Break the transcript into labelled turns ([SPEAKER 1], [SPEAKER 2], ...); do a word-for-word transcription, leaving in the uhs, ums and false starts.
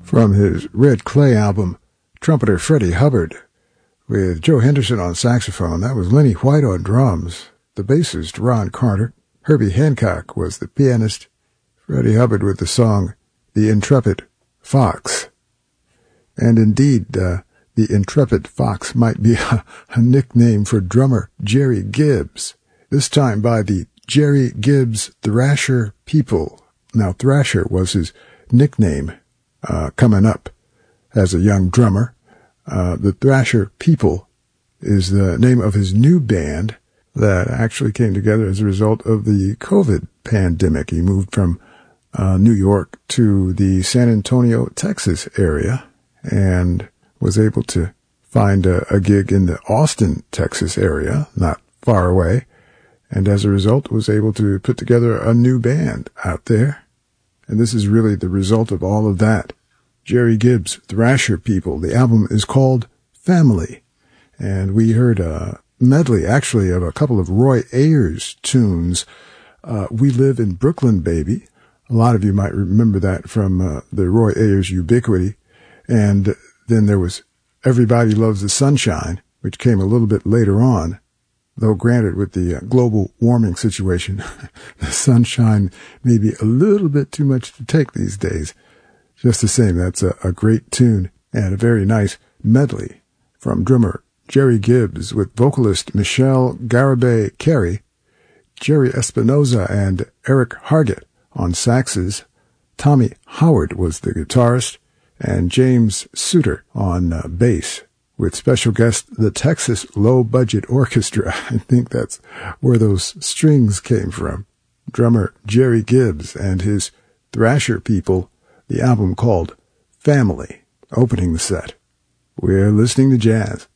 [SPEAKER 1] from his Red Clay album, trumpeter Freddie Hubbard, with Joe Henderson on saxophone. That was Lenny White on drums, the bassist Ron Carter. Herbie Hancock was the pianist. Freddie Hubbard with the song The Intrepid Fox. And indeed, uh, the Intrepid Fox might be a, a nickname for drummer Jerry Gibbs, this time by the Jerry Gibbs Thrasher People. Now, Thrasher was his nickname uh, coming up as a young drummer. Uh, the Thrasher People is the name of his new band that actually came together as a result of the COVID pandemic. He moved from uh, New York to the San Antonio, Texas area and was able to find a, a gig in the Austin, Texas area, not far away, and as a result was able to put together a new band out there. And this is really the result of all of that. Jerry Gibbs, Thrasher People. The album is called Family. And we heard a medley, actually, of a couple of Roy Ayers tunes. Uh, We Live in Brooklyn, Baby. A lot of you might remember that from uh, the Roy Ayers Ubiquity. And then there was Everybody Loves the Sunshine, which came a little bit later on. Though granted, with the uh, global warming situation, the sunshine may be a little bit too much to take these days. Just the same, that's a, a great tune and a very nice medley from drummer Jerry Gibbs with vocalist Michelle Garibay Carey, Jerry Espinoza and Eric Hargett on saxes. Tommy Howard was the guitarist, and James Suter on uh, bass, with special guest the Texas Low Budget Orchestra. I think that's where those strings came from. Drummer Jerry Gibbs and his Thrasher People, the album called Family, opening the set. We're listening to jazz.